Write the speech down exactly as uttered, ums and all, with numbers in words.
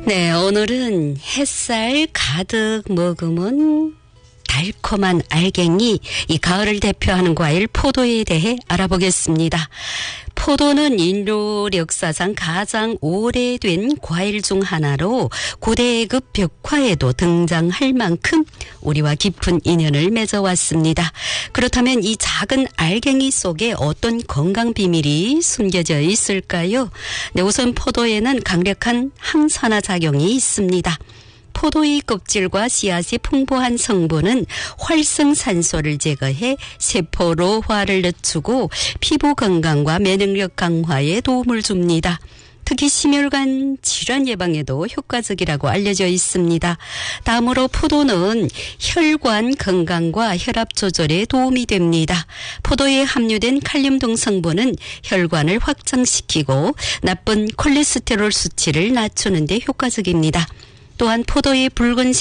네, 오늘은 햇살 가득 머금은 달콤한 알갱이, 이 가을을 대표하는 과일 포도에 대해 알아보겠습니다. 포도는 인류 역사상 가장 오래된 과일 중 하나로 고대급 벽화에도 등장할 만큼 우리와 깊은 인연을 맺어왔습니다. 그렇다면 이 작은 알갱이 속에 어떤 건강 비밀이 숨겨져 있을까요? 네, 우선 포도에는 강력한 항산화 작용이 있습니다. 포도의 껍질과 씨앗이 풍부한 성분은 활성산소를 제거해 세포로화를 늦추고 피부 건강과 면역력 강화에 도움을 줍니다. 특히 심혈관 질환 예방에도 효과적이라고 알려져 있습니다. 다음으로 포도는 혈관 건강과 혈압 조절에 도움이 됩니다. 포도에 함유된 칼륨 등 성분은 혈관을 확장시키고 나쁜 콜레스테롤 수치를 낮추는 데 효과적입니다. 또한 포도의 붉은